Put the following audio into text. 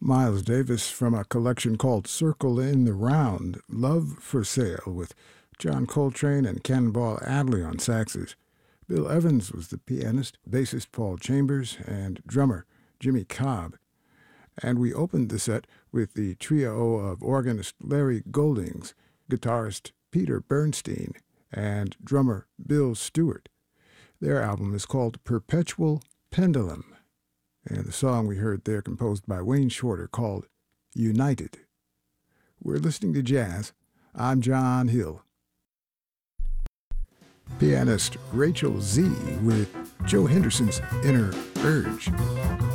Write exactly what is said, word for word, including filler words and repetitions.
Miles Davis from a collection called Circle in the Round, Love for Sale, with John Coltrane and Cannonball Adderley on saxes. Bill Evans was the pianist, bassist Paul Chambers, and drummer Jimmy Cobb. And we opened the set with the trio of organist Larry Goldings, guitarist Peter Bernstein, and drummer Bill Stewart. Their album is called Perpetual Pendulum, and the song we heard there composed by Wayne Shorter called United. We're listening to jazz. I'm John Hill. Pianist Rachel Z with Joe Henderson's Inner Urge.